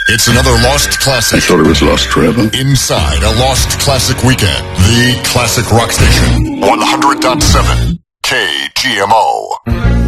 It's another Lost Classic. I thought it was lost forever. Inside a Lost Classic Weekend. The Classic Rock Station. 100.7 KGMO.